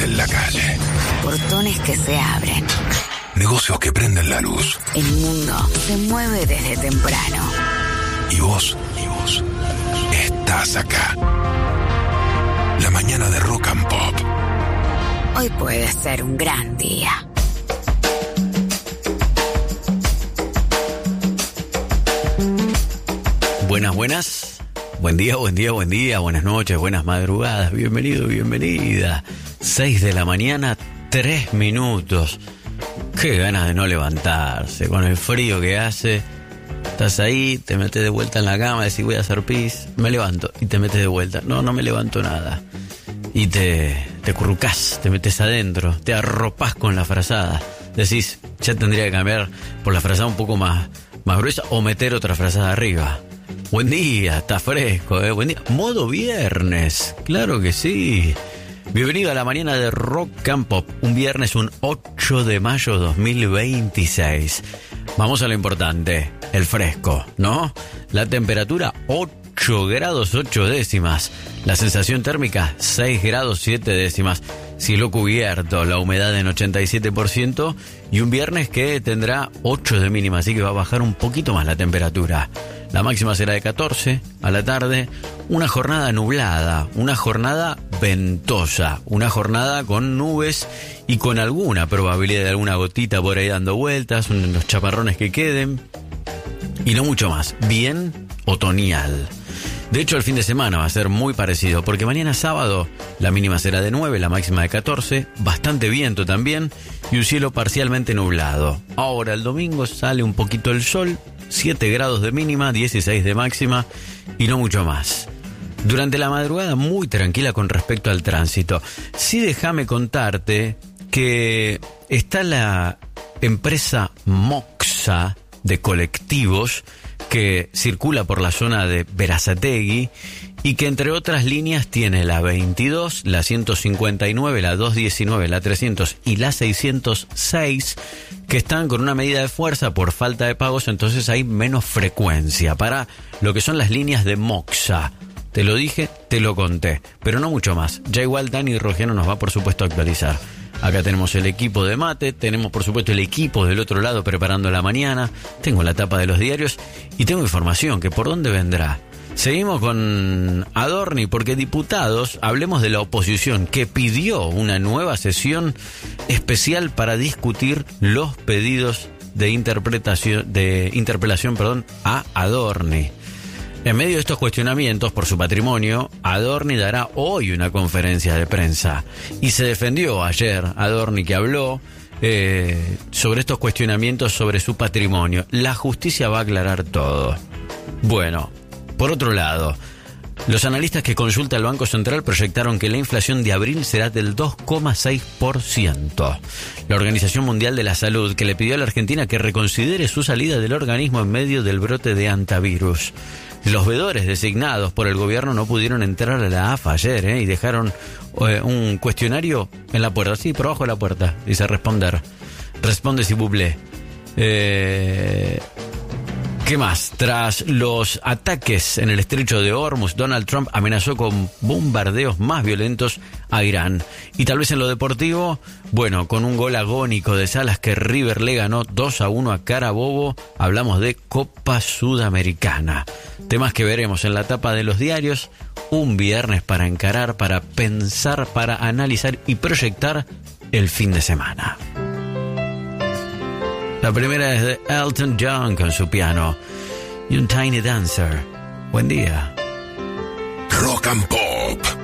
gente en la calle. Portones que se abren. Negocios que prenden la luz. El mundo se mueve desde temprano. Y vos, estás acá. La mañana de Rock and Pop. Hoy puede ser un gran día. Buenas. Buen día, buenas noches, buenas madrugadas. Bienvenido, bienvenida. 6 de la mañana, 3 minutos. Qué ganas de no levantarse. Con el frío que hace, estás ahí, te metes de vuelta en la cama, decís voy a hacer pis, me levanto y te metes de vuelta. No me levanto nada. Y te currucás, te metes adentro, te arropás con la frazada. Decís, ya tendría que cambiar por la frazada un poco más gruesa o meter otra frazada arriba. Buen día, está fresco, buen día. Modo viernes, claro que sí. Bienvenido a la mañana de Rock and Pop. Un viernes, un 8 de mayo 2026. Vamos a lo importante, el fresco, ¿no? La temperatura 8 grados 8 décimas. La sensación térmica 6 grados 7 décimas. Cielo cubierto, la humedad en 87% y un viernes que tendrá 8 de mínima, así que va a bajar un poquito más la temperatura. La máxima será de 14 a la tarde. Una jornada nublada, una jornada ventosa, una jornada con nubes y con alguna probabilidad de alguna gotita por ahí dando vueltas, unos chaparrones que queden y no mucho más. Bien otoñal. De hecho, el fin de semana va a ser muy parecido, porque mañana sábado la mínima será de 9, la máxima de 14, bastante viento también y un cielo parcialmente nublado. Ahora el domingo sale un poquito el sol, 7 grados de mínima, 16 de máxima y no mucho más. Durante la madrugada muy tranquila con respecto al tránsito. Sí, déjame contarte que está la empresa Moxa de colectivos que circula por la zona de Berazategui y que entre otras líneas tiene la 22, la 159, la 219, la 300 y la 606 que están con una medida de fuerza por falta de pagos, entonces hay menos frecuencia para lo que son las líneas de Moxa. Te lo dije, te lo conté, pero no mucho más. Ya igual Dani Rogiano nos va por supuesto a actualizar. Acá tenemos el equipo de mate, tenemos por supuesto el equipo del otro lado preparando la mañana, tengo la tapa de los diarios y tengo información que por dónde vendrá. Seguimos con Adorni porque diputados, hablemos de la oposición que pidió una nueva sesión especial para discutir los pedidos de interpelación a Adorni. En medio de estos cuestionamientos por su patrimonio, Adorni dará hoy una conferencia de prensa. Y se defendió ayer Adorni, que habló sobre estos cuestionamientos sobre su patrimonio. La justicia va a aclarar todo. Bueno, por otro lado, los analistas que consulta el Banco Central proyectaron que la inflación de abril será del 2,6%. La Organización Mundial de la Salud, que le pidió a la Argentina que reconsidere su salida del organismo en medio del brote de hantavirus. Los veedores designados por el gobierno no pudieron entrar a la AFA ayer y dejaron un cuestionario en la puerta. Sí, por abajo de la puerta. Dice responder. Responde si bublé. ¿Qué más? Tras los ataques en el estrecho de Hormuz, Donald Trump amenazó con bombardeos más violentos a Irán. Y tal vez en lo deportivo, bueno, con un gol agónico de Salas que River le ganó 2-1 a Carabobo, hablamos de Copa Sudamericana. Temas que veremos en la tapa de los diarios, un viernes para encarar, para pensar, para analizar y proyectar el fin de semana. La primera es de Elton John con su piano y un Tiny Dancer. Buen día. Rock and Pop.